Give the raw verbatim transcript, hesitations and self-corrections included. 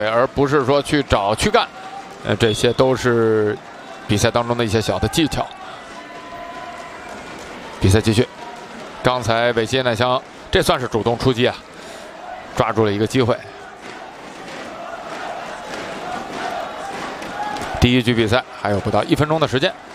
而不是说去找躯干，呃，这些都是比赛当中的一些小的技巧。比赛继续，刚才韦西奈香这算是主动出击啊，抓住了一个机会。第一局比赛还有不到一分钟的时间。